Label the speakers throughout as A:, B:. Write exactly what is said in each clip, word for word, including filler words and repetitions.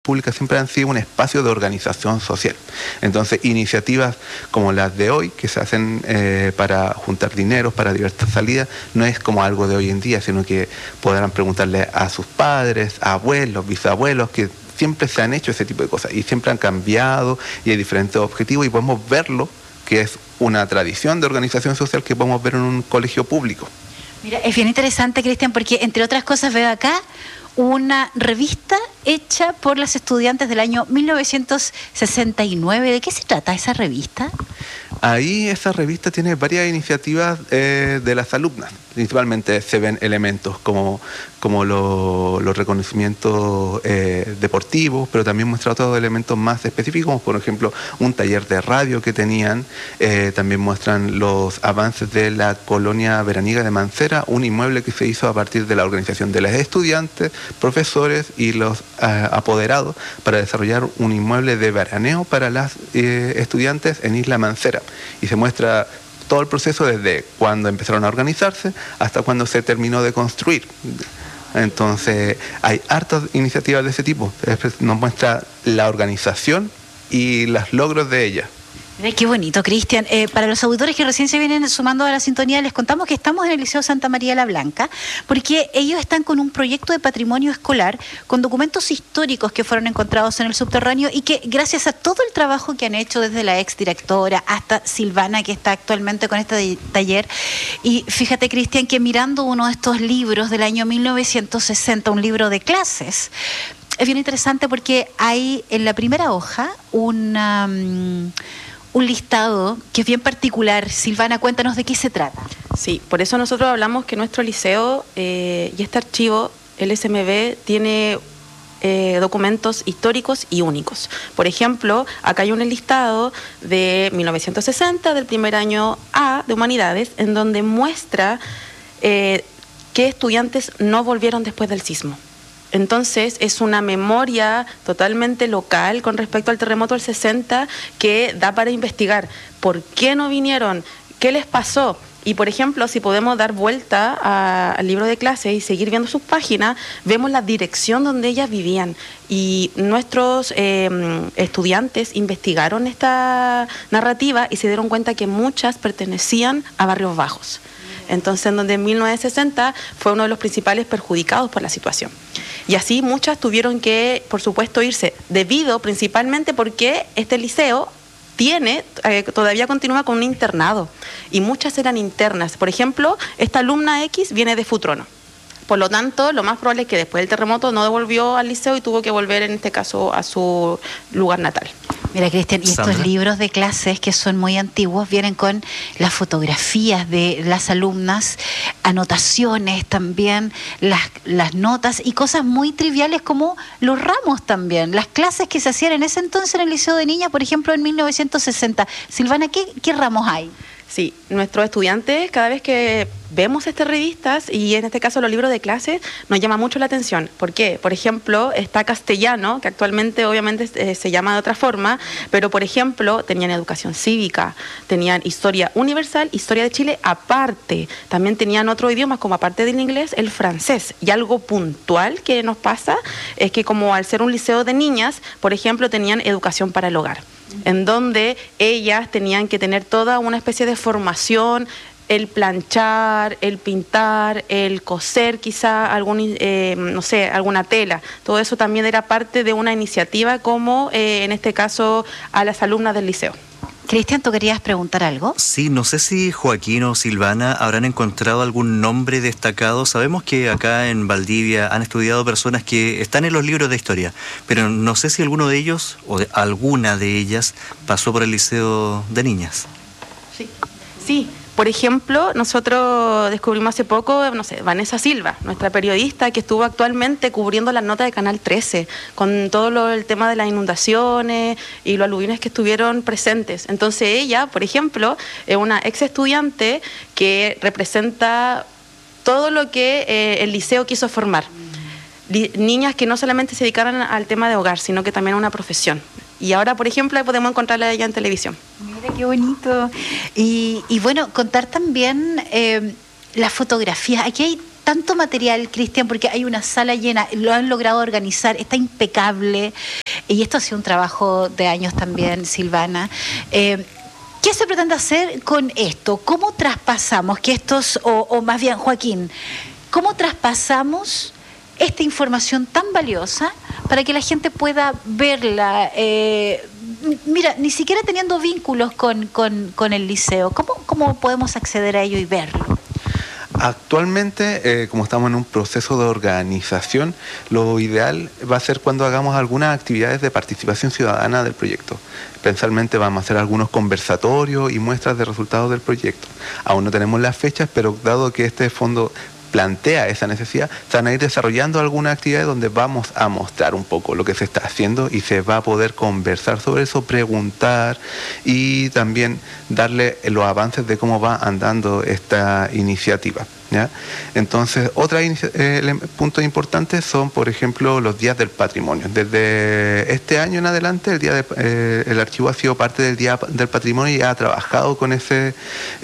A: públicas siempre han sido un espacio de organización social. Entonces, iniciativas como las de hoy, que se hacen eh, para juntar dineros, para diversas salidas, no es como algo de hoy en día, sino que podrán preguntarle a sus padres, a abuelos, bisabuelos, que siempre se han hecho ese tipo de cosas y siempre han cambiado y hay diferentes objetivos y podemos verlo, que es una tradición de organización social que podemos ver en un colegio público.
B: Mira, es bien interesante, Cristian, porque entre otras cosas veo acá una revista hecha por las estudiantes del año mil novecientos sesenta y nueve. ¿De qué se trata esa revista?
A: Ahí esa revista tiene varias iniciativas eh, de las alumnas. Principalmente se ven elementos como, como lo, los reconocimientos eh, deportivos, pero también muestra otros elementos más específicos, como por ejemplo un taller de radio que tenían. Eh, también muestran los avances de la colonia veraniega de Mancera, un inmueble que se hizo a partir de la organización de los estudiantes, profesores y los eh, apoderados para desarrollar un inmueble de veraneo para las eh, estudiantes en Isla Mancera. Y se muestra todo el proceso desde cuando empezaron a organizarse hasta cuando se terminó de construir. Entonces, hay hartas iniciativas de ese tipo. Nos muestra la organización y los logros de ella.
B: Mira, qué bonito, Cristian. Eh, para los auditores que recién se vienen sumando a la sintonía, les contamos que estamos en el Liceo Santa María la Blanca, porque ellos están con un proyecto de patrimonio escolar con documentos históricos que fueron encontrados en el subterráneo y que gracias a todo el trabajo que han hecho desde la exdirectora hasta Silvana, que está actualmente con este taller. Y fíjate, Cristian, que mirando uno de estos libros del año mil novecientos sesenta, un libro de clases, es bien interesante porque hay en la primera hoja una... Um, un listado que es bien particular. Silvana, cuéntanos de qué se trata.
C: Sí, por eso nosotros hablamos que nuestro liceo eh, y este archivo, el S M B, tiene eh, documentos históricos y únicos. Por ejemplo, acá hay un listado de mil novecientos sesenta, del primer año A de Humanidades, en donde muestra eh, qué estudiantes no volvieron después del sismo. Entonces, es una memoria totalmente local con respecto al terremoto del sesenta que da para investigar por qué no vinieron, qué les pasó. Y, por ejemplo, si podemos dar vuelta a, al libro de clase y seguir viendo sus páginas, vemos la dirección donde ellas vivían. Y nuestros eh, estudiantes investigaron esta narrativa y se dieron cuenta que muchas pertenecían a barrios bajos. Entonces, en donde en mil novecientos sesenta fue uno de los principales perjudicados por la situación. Y así muchas tuvieron que, por supuesto, irse, debido principalmente porque este liceo tiene, eh, todavía continúa con un internado, y muchas eran internas. Por ejemplo, esta alumna X viene de Futrono. Por lo tanto, lo más probable es que después del terremoto no devolvió al liceo y tuvo que volver, en este caso, a su lugar natal.
B: Mira, Cristian, y estos
D: Sandra.
B: libros de clases que son muy antiguos vienen con las fotografías de las alumnas, anotaciones también, las, las notas y cosas muy triviales como los ramos también, las clases que se hacían en ese entonces en el Liceo de Niñas, por ejemplo, en mil novecientos sesenta. Silvana, ¿qué, qué ramos hay?
C: Sí, nuestros estudiantes, cada vez que vemos estas revistas, y en este caso los libros de clases, nos llama mucho la atención. ¿Por qué? Por ejemplo, está castellano, que actualmente obviamente eh, se llama de otra forma, pero por ejemplo, tenían educación cívica, tenían historia universal, historia de Chile aparte, también tenían otros idiomas como aparte del inglés, el francés. Y algo puntual que nos pasa es que como al ser un liceo de niñas, por ejemplo, tenían educación para el hogar, en donde ellas tenían que tener toda una especie de formación, el planchar, el pintar, el coser quizá, algún, eh, no sé, alguna tela. Todo eso también era parte de una iniciativa como, eh, en este caso, a las alumnas del liceo.
B: Cristian, ¿tú querías preguntar algo?
D: Sí, no sé si Joaquín o Silvana habrán encontrado algún nombre destacado. Sabemos que acá en Valdivia han estudiado personas que están en los libros de historia, pero no sé si alguno de ellos o de alguna de ellas pasó por el Liceo de Niñas.
C: Sí, sí. Por ejemplo, nosotros descubrimos hace poco, no sé, Vanessa Silva, nuestra periodista que estuvo actualmente cubriendo las notas de Canal trece, con todo lo, el tema de las inundaciones y los aluviones que estuvieron presentes. Entonces ella, por ejemplo, es una ex estudiante que representa todo lo que eh, el liceo quiso formar. Niñas que no solamente se dedicaran al tema de hogar, sino que también a una profesión. Y ahora, por ejemplo, podemos encontrarla a ella en televisión.
B: Mira qué bonito. Y, y bueno, contar también eh, las fotografías. Aquí hay tanto material, Cristian, porque hay una sala llena, lo han logrado organizar, está impecable, y esto ha sido un trabajo de años también, Silvana. Eh, ¿Qué se pretende hacer con esto? ¿Cómo traspasamos que estos, o, o más bien, Joaquín, cómo traspasamos esta información tan valiosa para que la gente pueda verla? Eh, mira, ni siquiera teniendo vínculos con, con, con el liceo, ¿cómo, ¿cómo podemos acceder a ello y verlo?
A: Actualmente, eh, como estamos en un proceso de organización, lo ideal va a ser cuando hagamos algunas actividades de participación ciudadana del proyecto. Principalmente vamos a hacer algunos conversatorios y muestras de resultados del proyecto. Aún no tenemos las fechas, pero dado que este fondo plantea esa necesidad, se van a ir desarrollando algunas actividades donde vamos a mostrar un poco lo que se está haciendo y se va a poder conversar sobre eso, preguntar y también darle los avances de cómo va andando esta iniciativa, ¿ya? Entonces, otros eh, puntos importantes son, por ejemplo, los días del patrimonio. Desde este año en adelante, el día de, eh, el archivo ha sido parte del Día del Patrimonio y ha trabajado con ese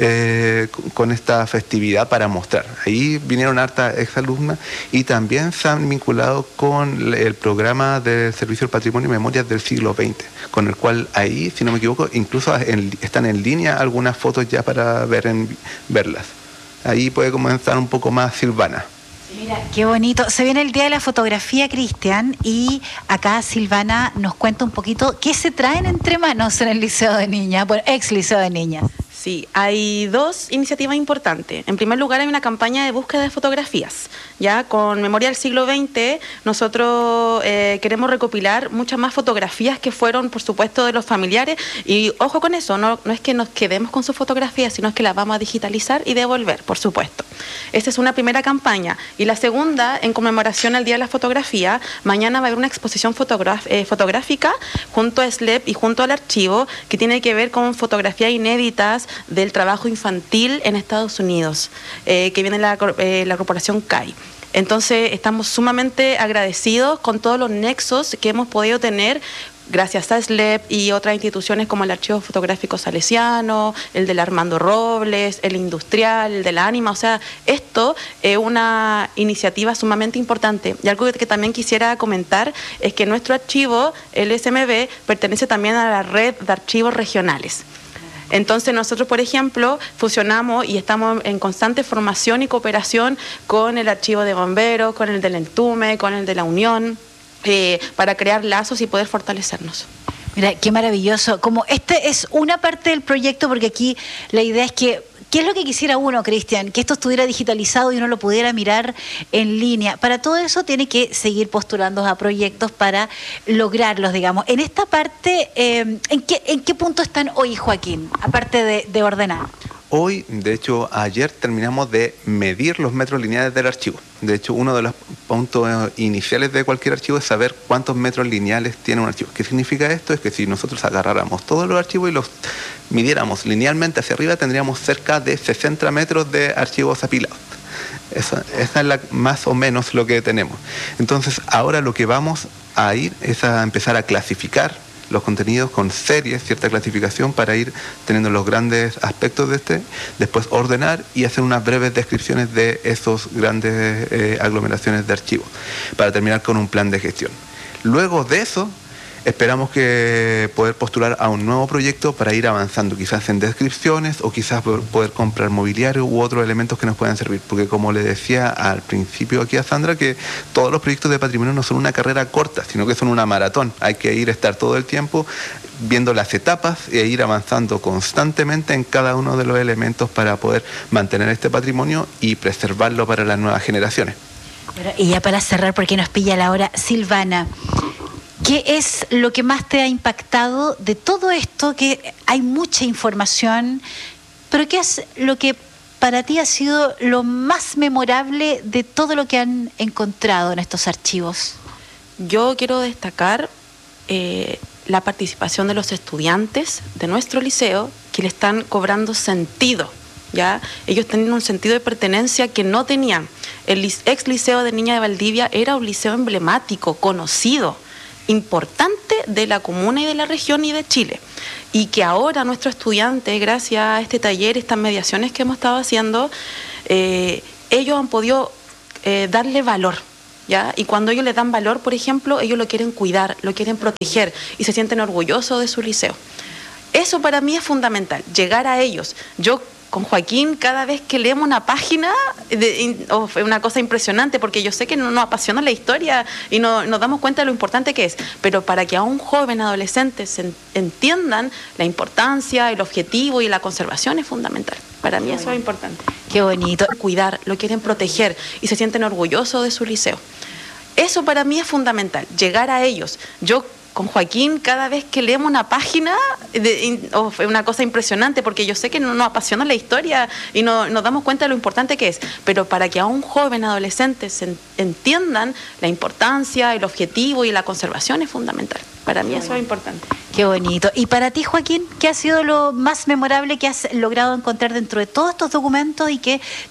A: eh, con esta festividad para mostrar. Ahí vinieron hartas exalumnas y también se han vinculado con el programa del Servicio del Patrimonio y Memorias del siglo veinte, con el cual ahí, si no me equivoco, incluso en, están en línea algunas fotos ya para ver en, verlas. Ahí puede comenzar un poco más Silvana.
B: Mira, qué bonito. Se viene el Día de la Fotografía, Cristian, y acá Silvana nos cuenta un poquito qué se traen entre manos en el Liceo de Niñas, bueno, ex Liceo de Niñas.
C: Sí, hay dos iniciativas importantes. En primer lugar, hay una campaña de búsqueda de fotografías. Ya con Memoria del siglo veinte, nosotros eh, queremos recopilar muchas más fotografías que fueron, por supuesto, de los familiares. Y ojo con eso, no, no es que nos quedemos con sus fotografías, sino es que las vamos a digitalizar y devolver, por supuesto. Esta es una primera campaña. Y la segunda, en conmemoración al Día de la Fotografía, mañana va a haber una exposición fotograf eh, fotográfica junto a S L E P y junto al archivo que tiene que ver con fotografías inéditas del trabajo infantil en Estados Unidos, eh, que viene la, eh, la corporación C A I. Entonces, estamos sumamente agradecidos con todos los nexos que hemos podido tener gracias a S L E P y otras instituciones como el Archivo Fotográfico Salesiano, el del Armando Robles, el Industrial, el de la Ánima. O sea, esto es una iniciativa sumamente importante. Y algo que también quisiera comentar es que nuestro archivo, el S M B, pertenece también a la red de archivos regionales. Entonces nosotros, por ejemplo, fusionamos y estamos en constante formación y cooperación con el Archivo de Bomberos, con el del Entume, con el de la Unión, eh, para crear lazos y poder fortalecernos.
B: Mira, qué maravilloso. Como este es una parte del proyecto, porque aquí la idea es que, ¿qué es lo que quisiera uno, Cristian? Que esto estuviera digitalizado y uno lo pudiera mirar en línea. Para todo eso tiene que seguir postulando a proyectos para lograrlos, digamos. En esta parte, eh, ¿en qué, en qué punto están hoy, Joaquín? Aparte de, de ordenar.
A: Hoy, de hecho, ayer terminamos de medir los metros lineales del archivo. De hecho, uno de los puntos iniciales de cualquier archivo es saber cuántos metros lineales tiene un archivo. ¿Qué significa esto? Es que si nosotros agarráramos todos los archivos y los midiéramos linealmente hacia arriba, tendríamos cerca de sesenta metros de archivos apilados. Esa, esa es la, más o menos lo que tenemos. Entonces, ahora lo que vamos a ir es a empezar a clasificar los contenidos con series, cierta clasificación para ir teniendo los grandes aspectos de este, después ordenar y hacer unas breves descripciones de esos grandes eh, aglomeraciones de archivos para terminar con un plan de gestión. Luego de eso, esperamos que poder postular a un nuevo proyecto para ir avanzando, quizás en descripciones o quizás poder comprar mobiliario u otros elementos que nos puedan servir, porque como le decía al principio aquí a Sandra, que todos los proyectos de patrimonio no son una carrera corta, sino que son una maratón. Hay que ir a estar todo el tiempo viendo las etapas e ir avanzando constantemente en cada uno de los elementos para poder mantener este patrimonio y preservarlo para las nuevas generaciones.
B: Y ya para cerrar, porque nos pilla la hora, Silvana, ¿qué es lo que más te ha impactado de todo esto? Que hay mucha información, pero ¿qué es lo que para ti ha sido lo más memorable de todo lo que han encontrado en estos archivos?
C: Yo quiero destacar eh, la participación de los estudiantes de nuestro liceo, que le están cobrando sentido. ¿Ya? Ellos tenían un sentido de pertenencia que no tenían. El ex Liceo de Niñas de Valdivia era un liceo emblemático, conocido, importante de la comuna y de la región y de Chile, y que ahora nuestros estudiantes, gracias a este taller, estas mediaciones que hemos estado haciendo, eh, ellos han podido eh, darle valor. ¿Ya? Y cuando ellos le dan valor, por ejemplo, ellos lo quieren cuidar, lo quieren proteger y se sienten orgullosos de su liceo. Eso para mí es fundamental, llegar a ellos. Yo con Joaquín, cada vez que leemos una página, de, oh, es una cosa impresionante, porque yo sé que no, nos apasiona la historia y no, nos damos cuenta de lo importante que es, pero para que a un joven adolescente se entiendan la importancia, el objetivo y la conservación es fundamental. Para mí eso es importante.
B: Qué bonito.
C: Cuidar, lo quieren proteger y se sienten orgullosos de su liceo. Eso para mí es fundamental, llegar a ellos. Yo con Joaquín, cada vez que leemos una página, de, oh, es una cosa impresionante, porque yo sé que no nos apasiona la historia y no, nos damos cuenta de lo importante que es, pero para que a un joven adolescente se entiendan la importancia, el objetivo y la conservación es fundamental. Para mí eso es importante.
B: Qué bonito. Y para ti, Joaquín, ¿qué ha sido lo más memorable que has logrado encontrar dentro de todos estos documentos y que